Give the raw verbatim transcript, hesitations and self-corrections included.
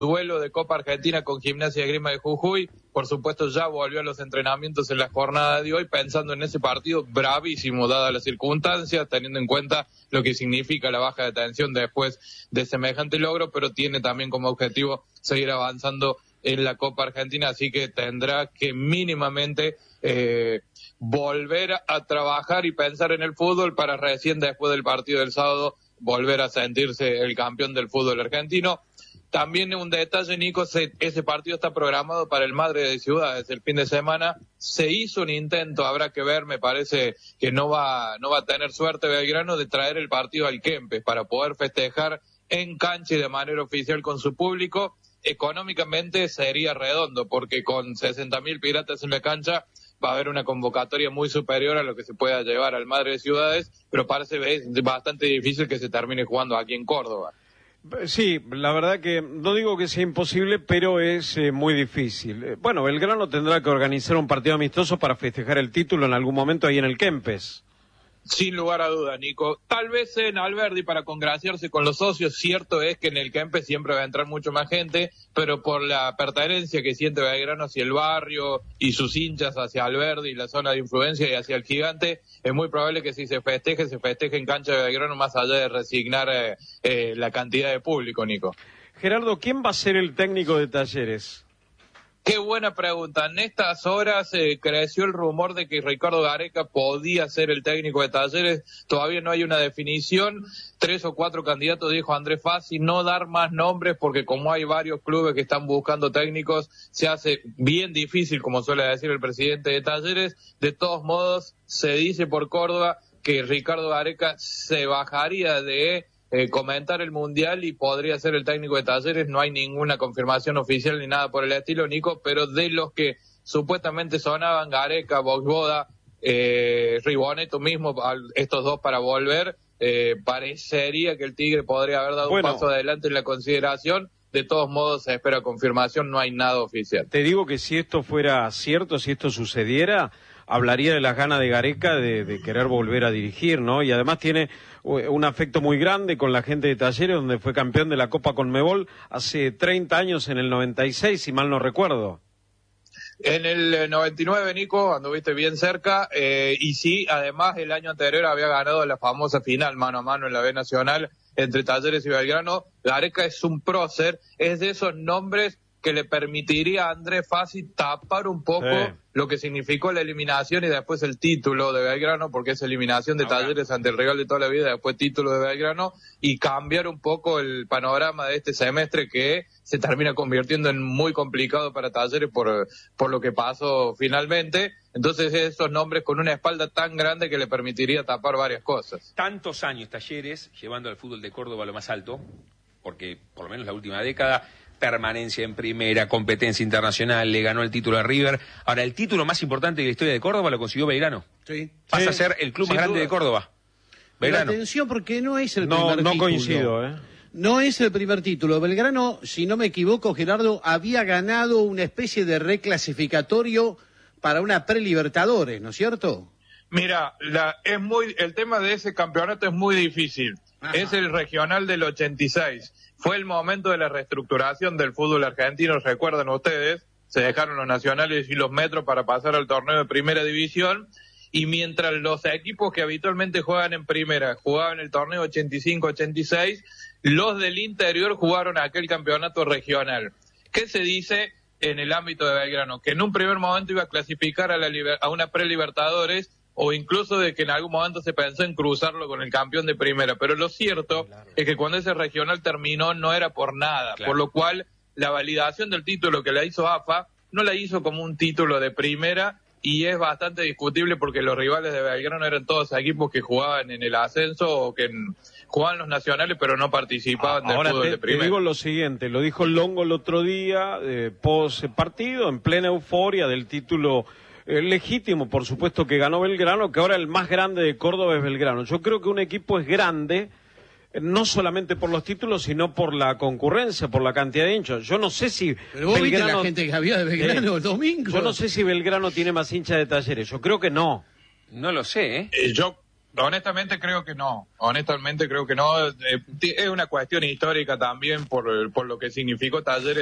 duelo de Copa Argentina con Gimnasia y Esgrima de Jujuy. Por supuesto, ya volvió a los entrenamientos en la jornada de hoy, pensando en ese partido bravísimo, dadas las circunstancias, teniendo en cuenta lo que significa la baja de tensión después de semejante logro, pero tiene también como objetivo seguir avanzando en la Copa Argentina, así que tendrá que mínimamente eh, volver a trabajar y pensar en el fútbol para recién después del partido del sábado volver a sentirse el campeón del fútbol argentino. También un detalle, Nico, se, ese partido está programado para el Madre de Ciudades el fin de semana. Se hizo un intento, habrá que ver, me parece que no va no va a tener suerte Belgrano de traer el partido al Kempes para poder festejar en cancha y de manera oficial con su público. Económicamente sería redondo, porque con sesenta mil piratas en la cancha va a haber una convocatoria muy superior a lo que se pueda llevar al Madre de Ciudades, pero parece bastante difícil que se termine jugando aquí en Córdoba. Sí, la verdad que no digo que sea imposible, pero es eh, muy difícil. Eh, bueno, Belgrano tendrá que organizar un partido amistoso para festejar el título en algún momento ahí en el Kempes. Sin lugar a duda, Nico. Tal vez en Alberdi para congraciarse con los socios. Cierto es que en el Kempes siempre va a entrar mucho más gente, pero por la pertenencia que siente Belgrano hacia el barrio y sus hinchas hacia Alberdi, la zona de influencia, y hacia el Gigante, es muy probable que si se festeje, se festeje en cancha de Belgrano, más allá de resignar eh, eh, la cantidad de público, Nico. Gerardo, ¿quién va a ser el técnico de Talleres? Qué buena pregunta. En estas horas eh, creció el rumor de que Ricardo Gareca podía ser el técnico de Talleres. Todavía no hay una definición. Tres o cuatro candidatos, dijo Andrés Fassi, no dar más nombres porque como hay varios clubes que están buscando técnicos, se hace bien difícil, como suele decir el presidente de Talleres. De todos modos, se dice por Córdoba que Ricardo Gareca se bajaría de Eh, comentar el Mundial y podría ser el técnico de Talleres. No hay ninguna confirmación oficial ni nada por el estilo, Nico, pero de los que supuestamente sonaban, Gareca, Vojvoda, eh, Ribonetto mismo, estos dos para volver, eh, parecería que el Tigre podría haber dado bueno, un paso adelante en la consideración. De todos modos, se espera confirmación, no hay nada oficial. Te digo que si esto fuera cierto, si esto sucediera, hablaría de las ganas de Gareca de, de querer volver a dirigir, ¿no? Y además tiene un afecto muy grande con la gente de Talleres, donde fue campeón de la Copa Conmebol hace treinta años, en el noventa y seis, si mal no recuerdo. En el noventa y nueve, Nico, anduviste bien cerca, eh, y sí, además el año anterior había ganado la famosa final mano a mano en la B Nacional entre Talleres y Belgrano. Gareca es un prócer, es de esos nombres que le permitiría a Andrés Fassi tapar un poco sí. lo que significó la eliminación y después el título de Belgrano, porque es eliminación de Talleres ante el rival de toda la vida, después título de Belgrano, y cambiar un poco el panorama de este semestre que se termina convirtiendo en muy complicado para Talleres por, por lo que pasó finalmente. Entonces esos nombres con una espalda tan grande que le permitiría tapar varias cosas. Tantos años Talleres llevando al fútbol de Córdoba a lo más alto, porque por lo menos la última década, permanencia en primera, competencia internacional, le ganó el título a River. Ahora, el título más importante de la historia de Córdoba lo consiguió Belgrano. Sí. Pasa sí. a ser el club Sin más grande duda. de Córdoba. Belgrano. Pero atención, porque no es el no, primer no título. No coincido, ¿eh? No es el primer título. Belgrano, si no me equivoco, Gerardo, había ganado una especie de reclasificatorio para una pre-Libertadores, ¿no es cierto? Mira, la, es muy, el tema de ese campeonato es muy difícil. Ajá. Es el regional del ochenta y seis. Fue el momento de la reestructuración del fútbol argentino, recuerdan ustedes, se dejaron los nacionales y los metros para pasar al torneo de primera división, y mientras los equipos que habitualmente juegan en primera jugaban el torneo ochenta y cinco ochenta y seis, los del interior jugaron aquel campeonato regional. ¿Qué se dice en el ámbito de Belgrano? Que en un primer momento iba a clasificar a, la, a una pre-Libertadores, o incluso de que en algún momento se pensó en cruzarlo con el campeón de primera, pero lo cierto claro. es que cuando ese regional terminó no era por nada, claro. por lo cual la validación del título que la hizo A F A no la hizo como un título de primera, y es bastante discutible porque los rivales de Belgrano eran todos equipos que jugaban en el ascenso o que en, jugaban los nacionales pero no participaban del fútbol te, de primera. Te digo lo siguiente, lo dijo Longo el otro día, eh, post partido, en plena euforia del título eh, legítimo, por supuesto, que ganó Belgrano, que ahora el más grande de Córdoba es Belgrano. Yo creo que un equipo es grande no solamente por los títulos, sino por la concurrencia, por la cantidad de hinchas. Yo no sé si Pero vos Belgrano, viste la gente que había de Belgrano eh, el domingo. Yo no sé si Belgrano tiene más hinchas de Talleres. Yo creo que no. No lo sé, ¿eh? eh yo Honestamente creo que no, honestamente creo que no. Eh, es una cuestión histórica también por, por lo que significó Talleres